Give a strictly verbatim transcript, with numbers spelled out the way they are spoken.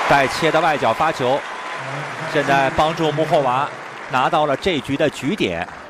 带切的外角发球，现在帮助穆霍娃拿到了这局的局点。